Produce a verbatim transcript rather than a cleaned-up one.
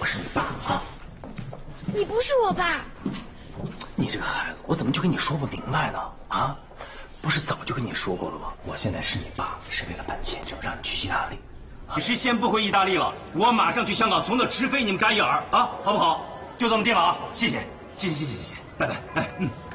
是你爸啊！ 你不是我爸。 你这个孩子，我怎么就跟你说不明白呢？啊，不是早就跟你说过了吗？我现在是你爸，是为了办签证，让你去意大利。 你是先不回意大利了，我马上去香港，从那直飞你们扎伊尔啊，好不好？就这么定了啊！谢谢，谢谢，谢谢，谢谢，拜拜，哎，嗯。